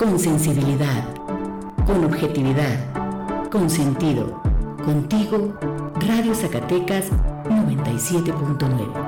con sensibilidad, con objetividad, con sentido. Contigo, Radio Zacatecas 97.9.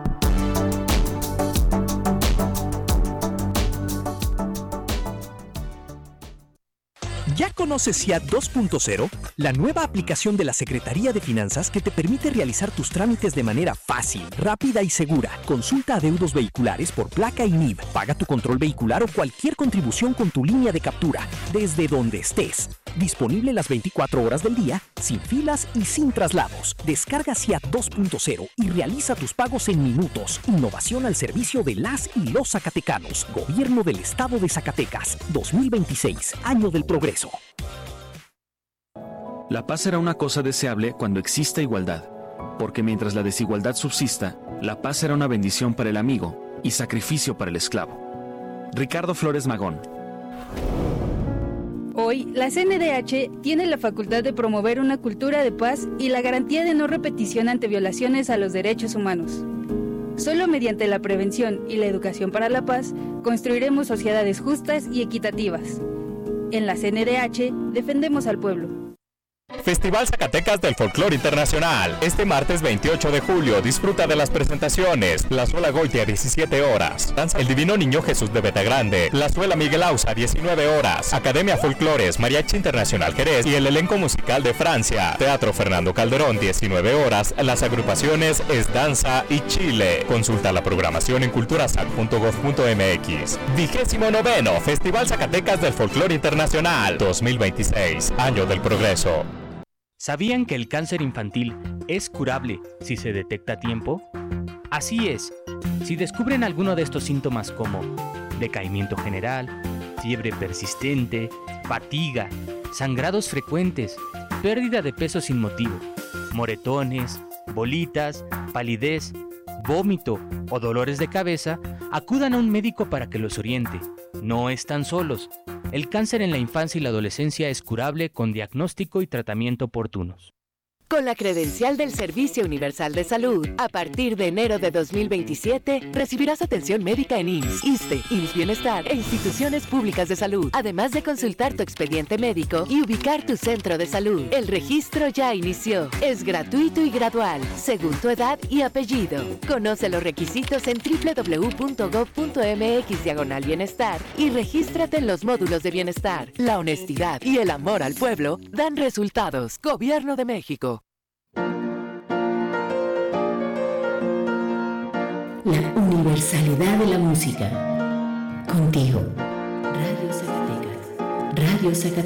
¿Ya conoces SIAT 2.0? La nueva aplicación de la Secretaría de Finanzas que te permite realizar tus trámites de manera fácil, rápida y segura. Consulta adeudos vehiculares por placa y NIV. Paga tu control vehicular o cualquier contribución con tu línea de captura, desde donde estés. Disponible las 24 horas del día, sin filas y sin traslados. Descarga SIAT 2.0 y realiza tus pagos en minutos. Innovación al servicio de las y los zacatecanos. Gobierno del Estado de Zacatecas. 2026, año del progreso. La paz será una cosa deseable cuando exista igualdad, porque mientras la desigualdad subsista, la paz será una bendición para el amigo y sacrificio para el esclavo. Ricardo Flores Magón. Hoy, la CNDH tiene la facultad de promover una cultura de paz y la garantía de no repetición ante violaciones a los derechos humanos. Solo mediante la prevención y la educación para la paz, construiremos sociedades justas y equitativas. En la CNDH, defendemos al pueblo. Festival Zacatecas del Folclore Internacional. Este martes 28 de julio disfruta de las presentaciones Plazuela Goitia 17 horas, Danza El Divino Niño Jesús de Betagrande, Plazuela Miguel Ausa 19 horas, Academia Folclores Mariachi Internacional Jerez y el elenco musical de Francia, Teatro Fernando Calderón 19 horas, las agrupaciones Es Danza y Chile. Consulta la programación en culturazac.gov.mx. 29º Festival Zacatecas del Folclore Internacional 2026, año del progreso. ¿Sabían que el cáncer infantil es curable si se detecta a tiempo? Así es, si descubren alguno de estos síntomas como decaimiento general, fiebre persistente, fatiga, sangrados frecuentes, pérdida de peso sin motivo, moretones, bolitas, palidez, vómito o dolores de cabeza, acudan a un médico para que los oriente. No están solos. El cáncer en la infancia y la adolescencia es curable con diagnóstico y tratamiento oportunos. Con la credencial del Servicio Universal de Salud, a partir de enero de 2027, recibirás atención médica en IMSS, ISSSTE, IMSS Bienestar e instituciones públicas de salud, además de consultar tu expediente médico y ubicar tu centro de salud. El registro ya inició. Es gratuito y gradual, según tu edad y apellido. Conoce los requisitos en www.gov.mx/bienestar y regístrate en los módulos de bienestar. La honestidad y el amor al pueblo dan resultados. Gobierno de México. La universalidad de la música. Contigo. Radio Zacatecas. Radio Zacatecas.